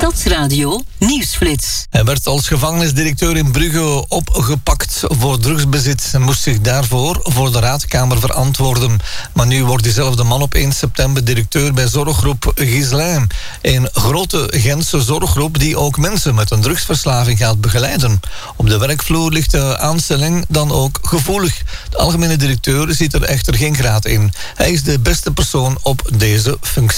Stadsradio Nieuwsflits. Hij werd als gevangenisdirecteur in Brugge opgepakt voor drugsbezit en moest zich daarvoor voor de raadkamer verantwoorden. Maar nu wordt diezelfde man op 1 september directeur bij zorggroep Ghislain. Een grote Gentse zorggroep die ook mensen met een drugsverslaving gaat begeleiden. Op de werkvloer ligt de aanstelling dan ook gevoelig. De algemene directeur ziet er echter geen graad in. Hij is de beste persoon op deze functie.